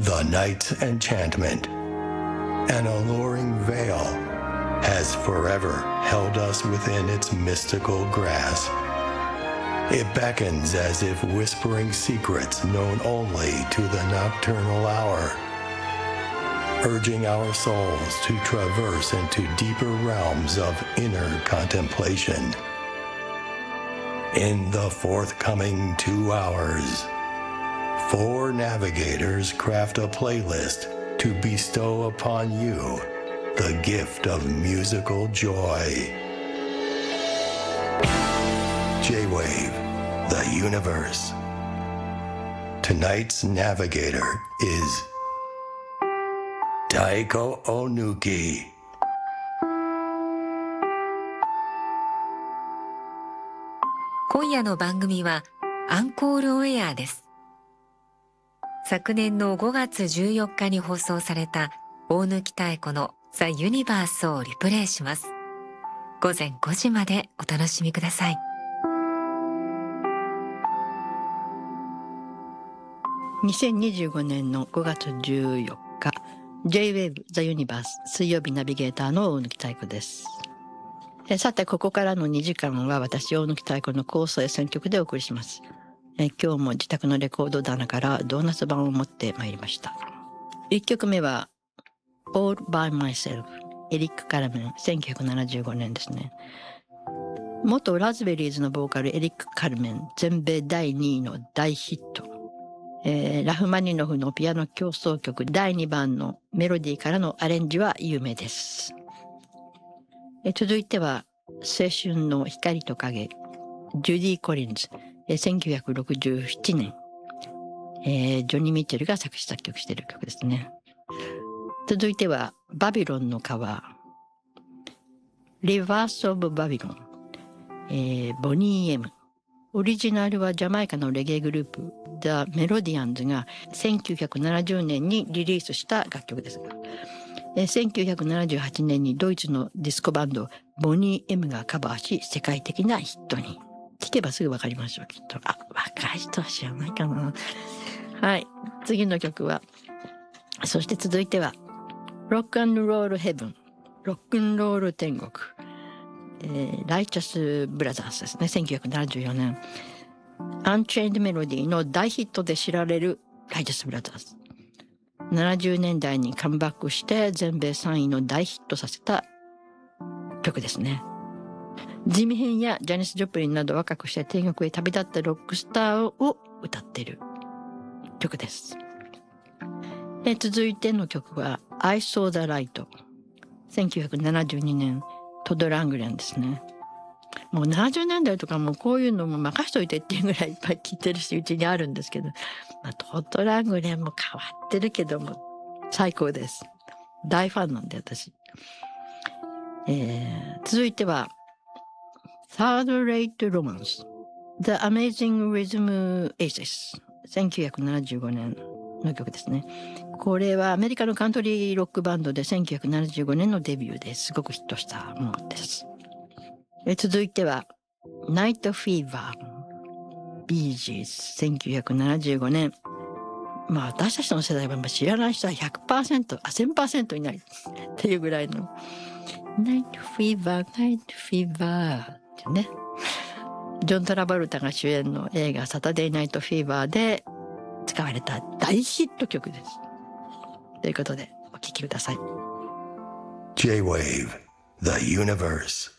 The night's enchantment, an alluring veil, has forever held us within its mystical grasp. It beckons as if whispering secrets known only to the nocturnal hour, urging our souls to traverse into deeper realms of inner contemplation. In the forthcoming 2 hours, 4 navigators craft a playlist to bestow upon you the gift of musical joy. J-Wave, the universe. Tonight's navigator is Taiko Onuki. 今夜の番組はアンコールオンエアです。昨年の5月14日に放送された大貫妙子のザ・ユニバースをリプレイします。午前5時までお楽しみください。 2025年の5月14日 J-Wave ザ・ユニバース水曜日ナビゲーターの大貫妙子です。さてここからの2時間は私大貫妙子の構成選曲でお送りします。今日も自宅のレコード棚からドーナツ版を持ってまいりました。1曲目は All by Myself エリック・カルメン1975年ですね。元ラズベリーズのボーカルエリック・カルメン全米第2位の大ヒット、ラフマニノフのピアノ協奏曲第2番のメロディーからのアレンジは有名です。続いては青春の光と影ジュディ・コリンズ1967年、ジョニー・ミッチェルが作詞作曲している曲ですね。続いてはバビロンの川リバース・オブ・バビロン、ボニー・エム。オリジナルはジャマイカのレゲエグループ The Melodians が1970年にリリースした楽曲ですが、1978年にドイツのディスコバンドボニー・エムがカバーし世界的なヒットに。聞けばすぐわかりますよきっと。若い人は知らないかな。はい、次の曲はそして続いてはロックンロールヘブンロックンロール天国、ライチャスブラザーズですね。1974年アンチェインドメロディーの大ヒットで知られるライチャスブラザーズ。70年代にカムバックして全米3位の大ヒットさせた曲ですね。ジミヘンやジャニス・ジョプリンなど若くして天国へ旅立ったロックスターを歌っている曲です。続いての曲は I Saw the Light 1972年トド・ラングレンですね。もう70年代とかもうこういうのも任しといてっていうぐらいいっぱい聴いてるしうちにあるんですけど、トド・ラングレンも変わってるけども最高です。大ファンなんで私。続いてはThird Rate Romance The Amazing Rhythm Aces 1975年の曲ですね。これはアメリカのカントリーロックバンドで1975年のデビューですごくヒットしたものです。続いては Night Fever Bee Gees 1975年。私たちの世代は知らない人は 1000% いないっていうぐらいのNight Fever Night Feverってね、ジョン・トラボルタが主演の映画サタデー・ナイト・フィーバーで使われた大ヒット曲です。ということでお聴きください。 J-Wave, the universe.